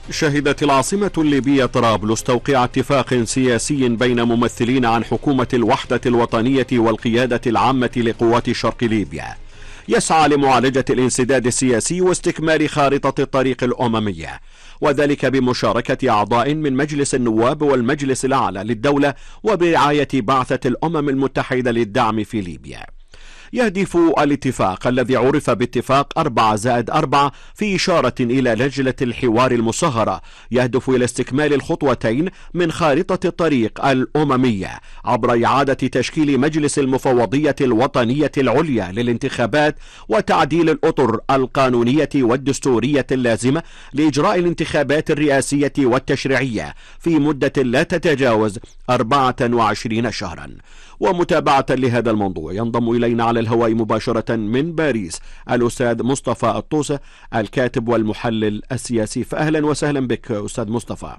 شهدت العاصمة الليبية طرابلس توقيع اتفاق سياسي بين ممثلين عن حكومة الوحدة الوطنية والقيادة العامة لقوات شرق ليبيا يسعى لمعالجة الانسداد السياسي واستكمال خارطة الطريق الأممية، وذلك بمشاركة أعضاء من مجلس النواب والمجلس الأعلى للدولة وبرعاية بعثة الأمم المتحدة للدعم في ليبيا. يهدف الاتفاق الذي عرف باتفاق 4+4 في إشارة إلى لجنة الحوار المصغرة يهدف إلى استكمال الخطوتين من خارطة الطريق الأممية عبر إعادة تشكيل مجلس المفوضية الوطنية العليا للانتخابات وتعديل الأطر القانونية والدستورية اللازمة لإجراء الانتخابات الرئاسية والتشريعية في مدة لا تتجاوز 24 شهرا. ومتابعة لهذا الموضوع ينضم إلينا على الهواء مباشرة من باريس الأستاذ مصطفى الطوسة الكاتب والمحلل السياسي. فأهلا وسهلا بك أستاذ مصطفى.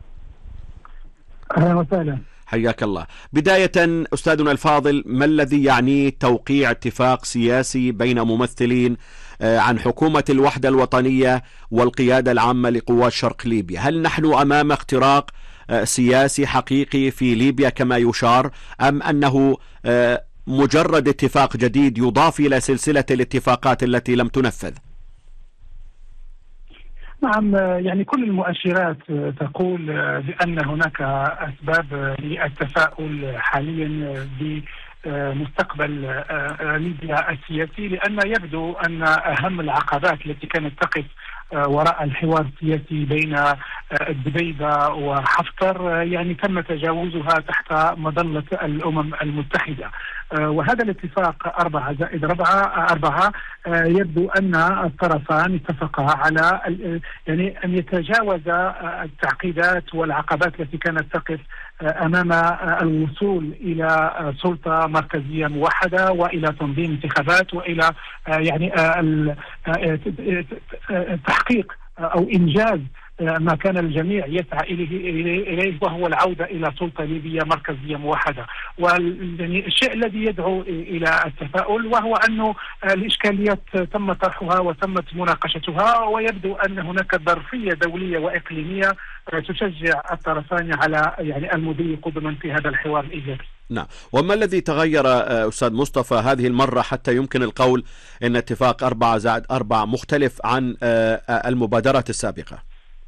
أهلا وسهلا، حياك الله. بداية أستاذنا الفاضل، ما الذي يعني توقيع اتفاق سياسي بين ممثلين عن حكومة الوحدة الوطنية والقيادة العامة لقوات شرق ليبيا؟ هل نحن أمام اختراق سياسي حقيقي في ليبيا كما يشار، أم أنه مجرد اتفاق جديد يضاف إلى سلسلة الاتفاقات التي لم تنفذ؟ نعم، يعني كل المؤشرات تقول بأن هناك أسباب للتفاؤل حاليا بمستقبل ليبيا السياسي، لأن يبدو أن أهم العقبات التي كانت تقف وراء الحوار السياسي بين الدبيبة وحفتر يعني تم تجاوزها تحت مظلة الأمم المتحدة. وهذا الاتفاق 4+4 يبدو أن الطرفان اتفقا على يعني أن يتجاوز التعقيدات والعقبات التي كانت تقف أمام الوصول إلى سلطة مركزية موحدة وإلى تنظيم انتخابات وإلى يعني تحقيق أو إنجاز ما كان الجميع يسعى إليه وهو العودة إلى سلطة ليبية مركزية موحدة. والشيء الذي يدعو إلى التفاؤل وهو أنه الإشكاليات تم طرحها وتمت مناقشتها، ويبدو أن هناك ظرفية دولية وإقليمية تشجع الطرفان على يعني المضي قدما في هذا الحوار الإيجابي. نعم، وما الذي تغير أستاذ مصطفى هذه المرة حتى يمكن القول أن اتفاق 4+4 مختلف عن المبادرات السابقة؟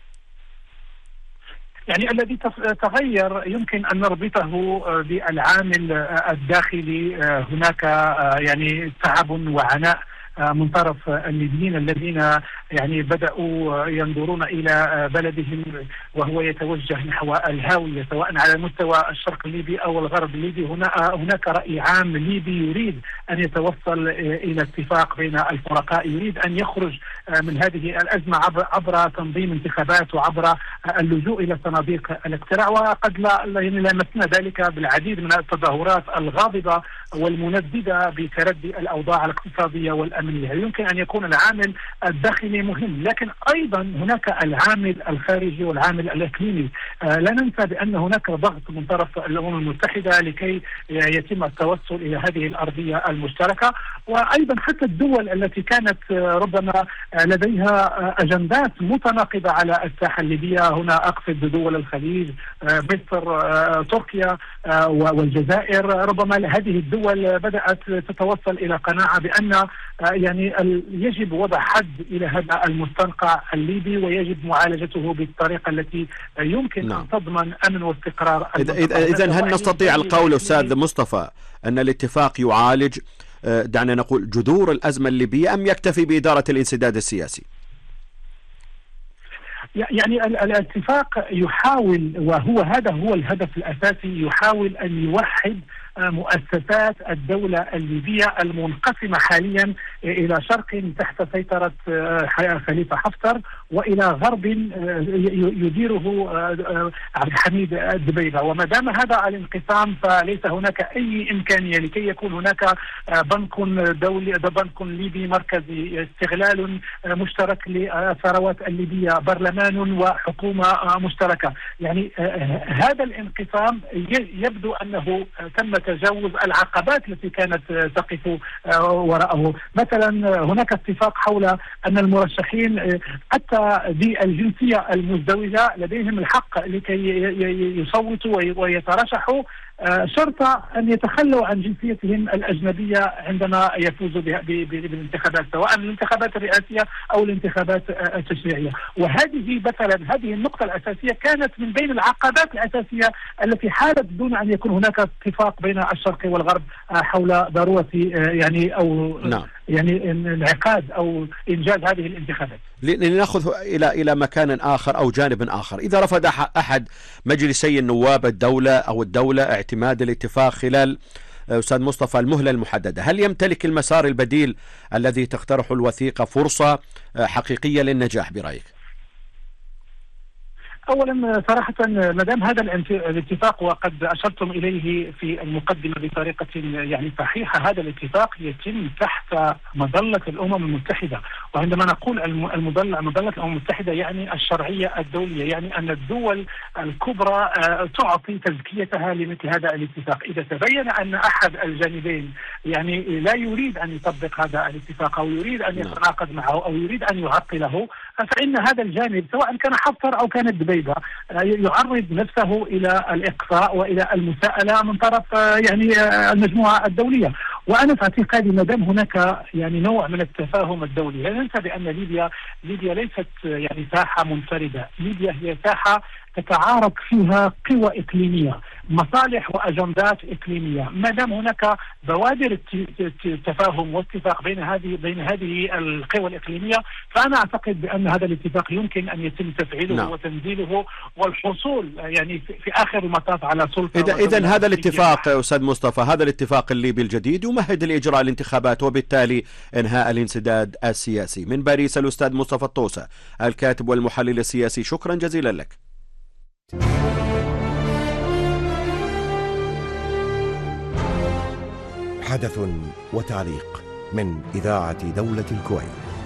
يعني الذي تغير يمكن أن نربطه بالعامل الداخلي. هناك يعني تعب وعناء من طرف الليبيين الذين يعني بدأوا ينظرون إلى بلدهم وهو يتوجه نحو الهاوية، سواء على مستوى الشرق الليبي أو الغرب الليبي. هناك رأي عام ليبي يريد أن يتوصل إلى اتفاق بين الفرقاء، يريد أن يخرج من هذه الأزمة عبر تنظيم انتخابات وعبر اللجوء إلى صناديق الاقتراع. وقد لمسنا ذلك بالعديد من التظاهرات الغاضبة والمنددة بتردي الأوضاع الاقتصادية والأمنية. يمكن أن يكون العامل الداخلي مهم، لكن أيضا هناك العامل الخارجي والعامل الإقليمي. لا ننسى بأن هناك ضغط من طرف الأمم المتحدة لكي يتم التوصل إلى هذه الأرضية المشتركة. وأيضا حتى الدول التي كانت ربما لديها أجندات متناقضة على الساحة الليبية، هنا أقصد دول الخليج، مصر، تركيا والجزائر، ربما هذه الدول بدأت تتوصل إلى قناعة بأن يعني يجب وضع حد إلى هذا المستنقع الليبي ويجب معالجته بالطريقة التي يمكن أن تضمن أمن واستقرار. إذن هل نستطيع القول أستاذ مصطفى أن الاتفاق يعالج دعنا نقول جذور الأزمة الليبية، أم يكتفي بإدارة الانسداد السياسي؟ يعني الاتفاق يحاول، هذا هو الهدف الأساسي، يحاول أن يوحد مؤسسات الدولة الليبية المنقسمة حاليا إلى شرق تحت سيطرة خليفة حفتر وإلى غرب يديره عبد الحميد الدبيبة. وما دام هذا الانقسام فليس هناك أي إمكانية لكي يكون هناك بنك دولي، بنك ليبي مركزي، استغلال مشترك للثروات الليبية، برلمان وحكومة مشتركة. يعني هذا الانقسام يبدو أنه تم وتجاوز العقبات التي كانت تقف وراءه. مثلا هناك اتفاق حول أن المرشحين حتى بالجنسية المزدوجة لديهم الحق لكي يصوتوا ويترشحوا، شرط أن يتخلوا عن جنسيتهم الأجنبية عندما يفوزوا بالانتخابات، سواء الانتخابات الرئاسية أو الانتخابات التشريعية. وهذه مثلا هذه النقطة الأساسية كانت من بين العقبات الأساسية التي حالت دون أن يكون هناك اتفاق بين الشرق والغرب حول ضرورة يعني انعقاد أو إنجاز هذه الانتخابات. لنأخذ إلى مكان آخر أو جانب آخر. إذا رفض أحد مجلسي النواب الدولة اعتماد الاتفاق خلال أستاذ مصطفى المهلة المحددة، هل يمتلك المسار البديل الذي تقترح الوثيقة فرصة حقيقية للنجاح برأيك؟ اولا صراحه ما دام هذا الاتفاق وقد اشرتم اليه في المقدمه بطريقه يعني صحيحه، هذا الاتفاق يتم تحت مظله الامم المتحده. وعندما نقول مظله الامم المتحده يعني الشرعيه الدوليه، يعني ان الدول الكبرى تعطي تزكيتها لمثل هذا الاتفاق. اذا تبين ان احد الجانبين يعني لا يريد ان يطبق هذا الاتفاق او يريد ان يتناقض معه او يريد ان يعطله، فإن هذا الجانب سواء كان حفتر أو كانت دبيبة يعرض نفسه إلى الإقصاء وإلى المساءلة من طرف يعني المجموعة الدولية. وأنا في اعتقادي ما دام هناك يعني نوع من التفاهم الدولي، لا ننسى بأن ليبيا ليست يعني ساحة منفردة، ليبيا هي ساحة تتعارك فيها قوى إقليمية، مصالح وأجندات إقليمية. ما دام هناك بوادر التفاهم والاتفاق بين هذه القوى الإقليمية، فأنا أعتقد بأن هذا الاتفاق يمكن أن يتم تفعيله وتنزيله والحصول يعني في آخر المطاف على سلطة. إذن هذا الاتفاق أستاذ مصطفى، هذا الاتفاق الليبي الجديد يمهد لإجراء الانتخابات وبالتالي إنهاء الانسداد السياسي. من باريس الأستاذ مصطفى الطوسة الكاتب والمحلل السياسي، شكرا جزيلا لك. حدث وتعليق من إذاعة دولة الكويت.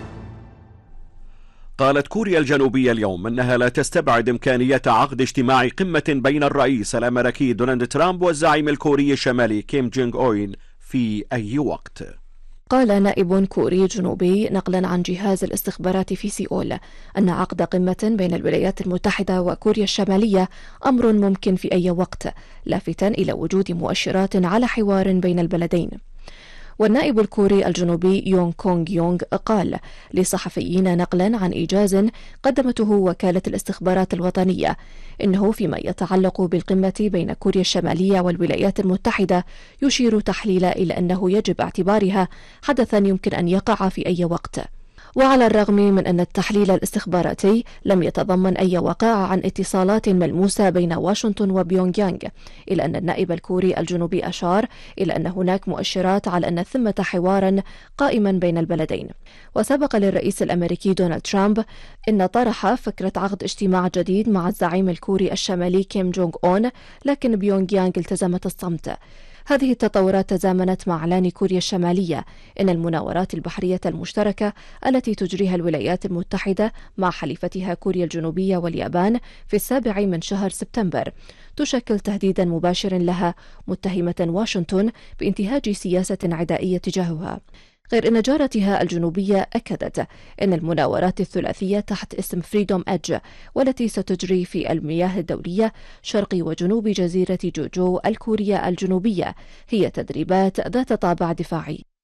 قالت كوريا الجنوبية اليوم أنها لا تستبعد إمكانية عقد اجتماع قمة بين الرئيس الأمريكي دونالد ترامب والزعيم الكوري الشمالي كيم جونغ أون في أي وقت. قال نائب كوري جنوبي نقلا عن جهاز الاستخبارات في سيئول أن عقد قمة بين الولايات المتحدة وكوريا الشمالية أمر ممكن في أي وقت، لافتاً إلى وجود مؤشرات على حوار بين البلدين. والنائب الكوري الجنوبي يونغ كونغ يونغ قال لصحفيين نقلا عن إيجاز قدمته وكالة الاستخبارات الوطنية إنه فيما يتعلق بالقمة بين كوريا الشمالية والولايات المتحدة يشير تحليل إلى أنه يجب اعتبارها حدثا يمكن أن يقع في أي وقت. وعلى الرغم من أن التحليل الاستخباراتي لم يتضمن أي وقائع عن اتصالات ملموسة بين واشنطن وبيونغ يانغ، إلا أن النائب الكوري الجنوبي أشار إلى أن هناك مؤشرات على أن ثمة حوارا قائما بين البلدين. وسبق للرئيس الأمريكي دونالد ترامب أن طرح فكرة عقد اجتماع جديد مع الزعيم الكوري الشمالي كيم جونغ أون، لكن بيونغ يانغ التزمت الصمت. هذه التطورات تزامنت مع إعلان كوريا الشمالية أن المناورات البحرية المشتركة التي تجريها الولايات المتحدة مع حليفتها كوريا الجنوبية واليابان في 7 شهر سبتمبر تشكل تهديدا مباشرا لها، متهمة واشنطن بانتهاج سياسة عدائية تجاهها. غير أن جارتها الجنوبية أكدت أن المناورات الثلاثية تحت اسم فريدوم إدج والتي ستجري في المياه الدولية شرق وجنوب جزيرة جوجو الكورية الجنوبية هي تدريبات ذات طابع دفاعي.